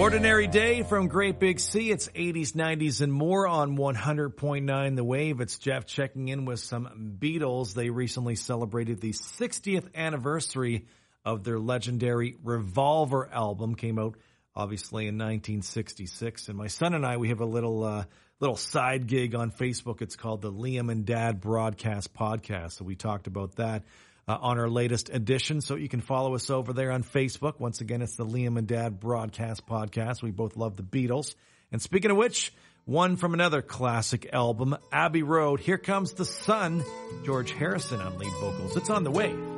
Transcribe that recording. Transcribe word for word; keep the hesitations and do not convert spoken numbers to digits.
Ordinary Day from Great Big Sea. It's eighties, nineties, and more on one hundred point nine The Wave. It's Jeff checking in with some Beatles. They recently celebrated the sixtieth anniversary of their legendary Revolver album. Came out, obviously, in nineteen sixty-six. And my son and I, we have a little uh, little side gig on Facebook. It's called the Liam and Dad Broadcast Podcast. So we talked about that Uh, on our latest edition, so you can follow us over there on Facebook. Once again, it's the Liam and Dad Broadcast Podcast. We both love the Beatles. And speaking of which, one from another classic album, Abbey Road, Here Comes the Sun, George Harrison on lead vocals. It's on the way.